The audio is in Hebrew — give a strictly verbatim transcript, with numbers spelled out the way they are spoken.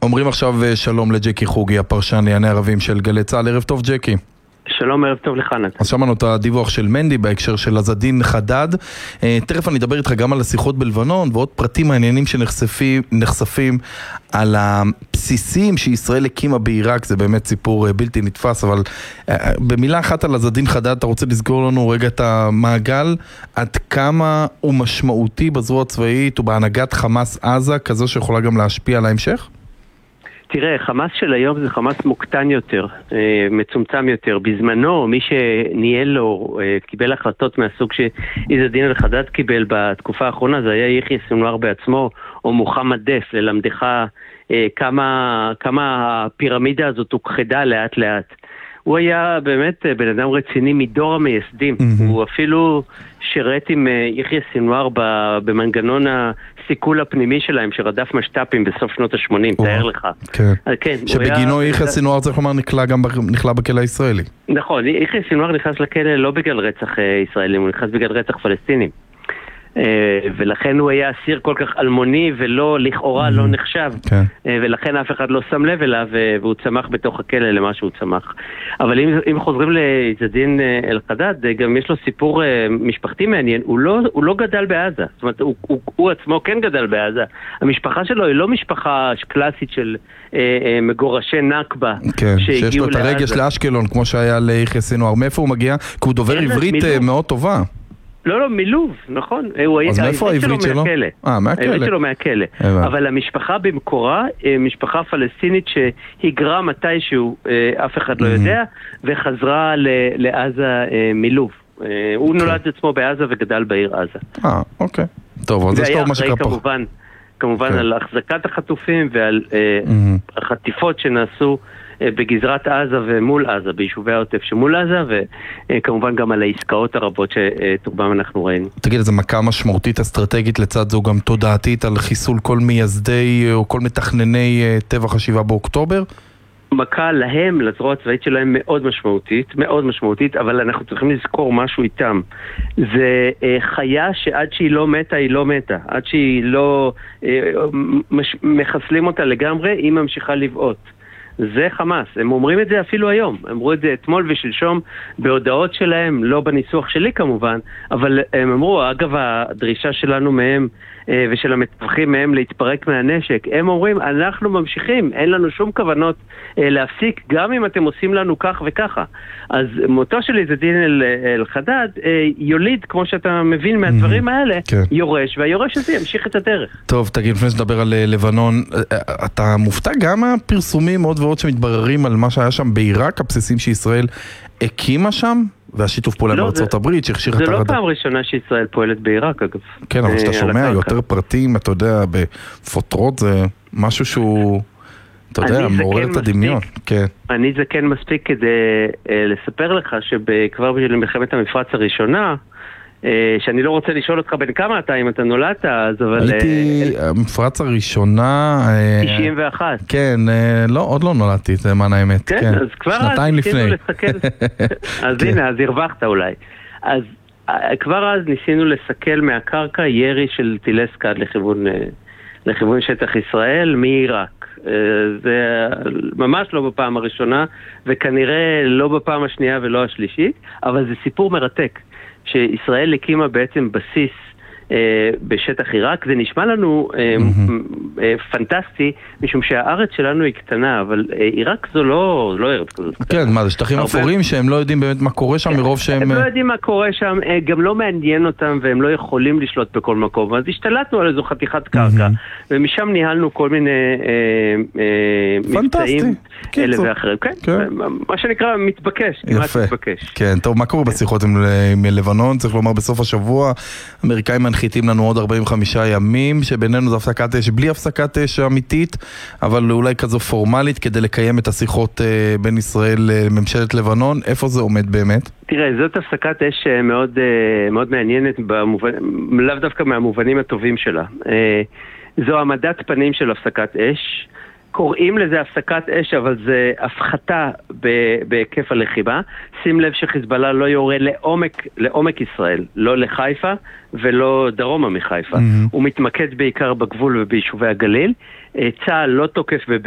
אומרים עכשיו שלום לג'קי חוגי, הפרשן לענייני ערבים של גלי צה"ל. ערב טוב ג'קי. שלום, ערב טוב לך נת. אז שמענו את הדיווח של מנדי בהקשר של עז-א-דין חדד. תכף אני אדבר איתך גם על השיחות בלבנון ועוד פרטים מעניינים שנחשפים נחשפים על הבסיסים שישראל הקימה בעיראק. זה באמת סיפור בלתי נתפס, אבל במילה אחת על עז-א-דין חדד, אתה רוצה לסגור לנו רגע את המעגל, עד כמה הוא משמעותי בזרוע הצבאית ובהנהגת חמאס עזה, כזו שיכולה גם להשפיע על ההמשך? תראה, חמאס של היום זה חמאס מוקטן יותר, מצומצם יותר. בזמנו, מי שניהל לו, קיבל החלטות מהסוג שעז-א-דין אל-חדד קיבל בתקופה האחרונה, זה היה יחיא סנואר בעצמו, או מוחמד דף, ללמדך כמה, כמה הפירמידה הזאת הוכחדה לאט לאט. הוא היה באמת בן אדם רציני מדור המייסדים. Mm-hmm. הוא אפילו שירת עם יחיא סנואר במנגנון הסיכול הפנימי שלהם, שרדף משטפים בסוף שנות ה-שמונים, תאר לך. כן. כן, שבגינו יחיא סנואר צריך לומר נקלע גם נכלא בכלא הישראלי. נכון, יחיא סנואר נכנס לכלא לא בגלל רצח ישראלים, הוא נכנס בגלל רצח פלסטינים. ולכן הוא היה אסיר כל כך אלמוני ולא, לכאורה לא נחשב, ולכן אף אחד לא שם לב אליו, והוא צמח בתוך הכלא למה שהוא צמח. אבל אם, אם חוזרים לעז-א-דין אל-חדד, גם יש לו סיפור משפחתי מעניין. הוא לא, הוא לא גדל בעזה, זאת אומרת, הוא, הוא, הוא עצמו כן גדל בעזה. המשפחה שלו היא לא משפחה קלאסית של מגורשי נקבה, כן, שיש לו את הרגש לאשקלון כמו שהיה ליחיא סנואר. מאיפה הוא מגיע? כי הוא דובר עברית מאוד טובה. לא, לא, מילוב, נכון. אז מאיפה העברית שלו? אה, מהכלא. העברית שלו מהכלא. אבל המשפחה במקורה, משפחה פלסטינית שהיגרה מתישהו, אף אחד לא יודע, וחזרה לעזה מילוב. הוא נולד עצמו בעזה וגדל בעיר עזה. אה, אוקיי. טוב, אז יש טוב מה שקרה פה. כמובן, כמובן על החזקת החטופים ועל החטיפות שנעשו בגזרת עזה ומול עזה, ביישובי העוטף שמול עזה, וכמובן גם על העסקאות הרבות שתורבם אנחנו ראינו. תגיד, איזה מכה משמעותית אסטרטגית לצד זו גם תודעתית על חיסול כל מייסדי או כל מתכנני טבח השבעה באוקטובר? מכה להם, לזרוע הצבאית שלהם מאוד משמעותית, מאוד משמעותית, אבל אנחנו צריכים לזכור משהו איתם. זה חיה שעד שהיא לא מתה, היא לא מתה. עד שהיא לא מחסלים אותה לגמרי, היא ממשיכה לבעוט. זה חמאס, הם אומרים את זה אפילו היום, הם אמרו את זה אתמול ושלשום בהודעות שלהם, לא בניסוח שלי כמובן, אבל הם אמרו, אגב הדרישה שלנו מהם ושל המתווכים מהם להתפרק מהנשק, הם אומרים, אנחנו ממשיכים, אין לנו שום כוונות להפסיק, גם אם אתם עושים לנו כך וככה. אז מותו של עז-א-דין אל-חדד יוליד, כמו שאתה מבין מהדברים האלה, יורש, והיורש הזה ימשיך את הדרך. טוב, תגיד, לפני שדבר על לבנון, אתה מופתע גם מהפרסומים מאוד ועוד שמתבררים על מה שהיה שם בעיראק, הבסיסים שישראל הקימה שם? והשיתוף פעולה עם ארצות הברית שהכשיר את הרדאר. זה הרדאר. לא פעם ראשונה שישראל פועלת בעיראק, אגב. כן, אבל שאתה שומע יותר פרטים, אתה יודע, בפוטרות זה משהו שהוא, אתה יודע, מעורר את הדמיון. אני זה כן מספיק כדי לספר לך שכבר במלחמת המפרץ הראשונה, שאני לא רוצה לשאול אותך בין כמה אתה, אם אתה נולדת אז, אבל... הייתי, המפרץ הראשונה... תשעים ואחת. כן, לא, עוד לא נולדתי, זה מה האמת. כן, אז כבר אז ניסינו לסכל... אז הנה, אז הרווחת אולי. אז כבר אז ניסינו לסכל מהקרקע ירי של טילי סקאד לכיוון שטח ישראל מעיראק. זה ממש לא בפעם הראשונה, וכנראה לא בפעם השנייה ולא השלישית, אבל זה סיפור מרתק. שישראל הקימה בעצם בסיס אה, בשטח עיראק. זה נשמע לנו אה, mm-hmm. אה, פנטסטי, משום שהארץ שלנו היא קטנה, אבל אה, עיראק זו לא, לא ארץ כזאת. כן, מה, זה שטחים אפורים הרבה... שהם לא יודעים באמת מה קורה שם מרוב שהם... הם לא יודעים מה קורה שם, אה, גם לא מעניין אותם, והם לא יכולים לשלוט בכל מקום. אז השתלטנו על איזו חתיכת קרקע, mm-hmm. ומשם ניהלנו כל מיני אה, אה, מבצעים אלה ואחרים. כן, כן. מה שנקרא מתבקש. יפה. מתבקש. כן, טוב, מה קורה בשיחות עם, עם לבנון? צריך לומר בסוף השבוע, אמריקאים מנחיתים לנו עוד ארבעים וחמישה ימים, שבינינו זו הפסקת אש, בלי הפסקת אש אמיתית, אבל אולי כזו פורמלית, כדי לקיים את השיחות בין ישראל לממשלת לבנון. איפה זה עומד באמת? תראה, זאת הפסקת אש מאוד, מאוד מעניינת, במובן, לאו דווקא מהמובנים הטובים שלה. זו העמדת פנים של הפסקת אש. קוראים לזה הפסקת אש, אבל זה הפחתה בהיקף הלחימה. שים לב שחיזבאללה לא יורה לעומק, לעומק ישראל, לא לחיפה ולא דרומה מחיפה. Mm-hmm. הוא מתמקד בעיקר בגבול וביישובי הגליל. צה"ל לא תוקף